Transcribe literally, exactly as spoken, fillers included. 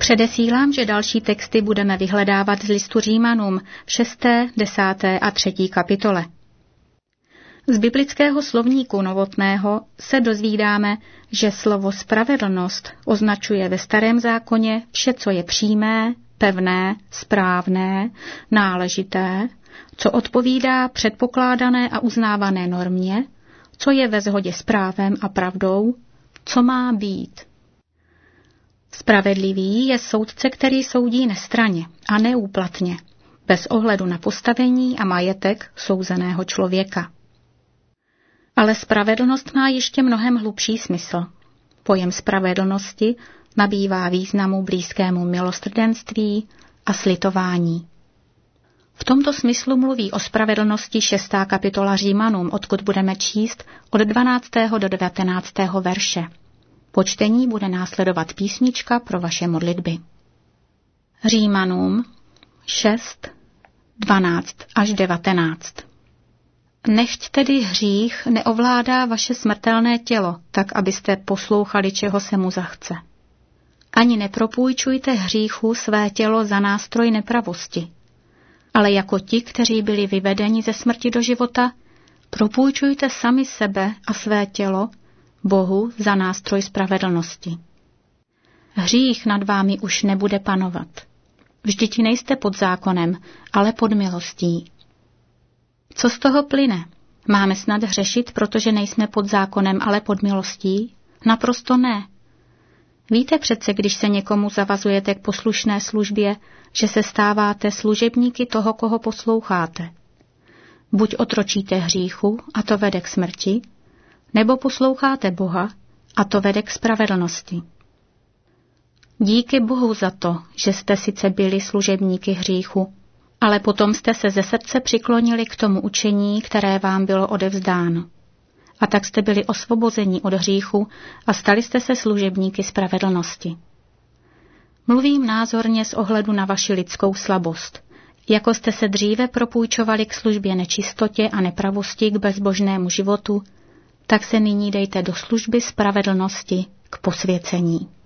Předesílám, že další texty budeme vyhledávat z listu Římanům v šesté, desáté a třetí kapitole. Z biblického slovníku Novotného se dozvídáme, že slovo spravedlnost označuje ve Starém zákoně vše, co je přímé, pevné, správné, náležité, co odpovídá předpokládané a uznávané normě, co je ve shodě s právem a pravdou, co má být. Spravedlivý je soudce, který soudí nestranně a neúplatně, bez ohledu na postavení a majetek souzeného člověka. Ale spravedlnost má ještě mnohem hlubší smysl. Pojem spravedlnosti nabývá významu blízkému milosrdenství a slitování. V tomto smyslu mluví o spravedlnosti šestá kapitola Římanům, odkud budeme číst od dvanáctého do devatenáctého verše. Po čtení bude následovat písnička pro vaše modlitby. Římanům šest, dvanáct až devatenáct. Nechť tedy hřích neovládá vaše smrtelné tělo, tak abyste poslouchali, čeho se mu zachce. Ani nepropůjčujte hříchu své tělo za nástroj nepravosti, ale jako ti, kteří byli vyvedeni ze smrti do života, propůjčujte sami sebe a své tělo Bohu za nástroj spravedlnosti. Hřích nad vámi už nebude panovat. Vždyť nejste pod zákonem, ale pod milostí. Co z toho plyne? Máme snad hřešit, protože nejsme pod zákonem, ale pod milostí? Naprosto ne. Víte přece, když se někomu zavazujete k poslušné službě, že se stáváte služebníky toho, koho posloucháte. Buď otročíte hříchu, a to vede k smrti, nebo posloucháte Boha, a to vede k spravedlnosti. Díky Bohu za to, že jste sice byli služebníky hříchu, ale potom jste se ze srdce přiklonili k tomu učení, které vám bylo odevzdáno. A tak jste byli osvobozeni od hříchu a stali jste se služebníky spravedlnosti. Mluvím názorně z ohledu na vaši lidskou slabost. Jako jste se dříve propůjčovali k službě nečistotě a nepravosti k bezbožnému životu, tak se nyní dejte do služby spravedlnosti k posvěcení.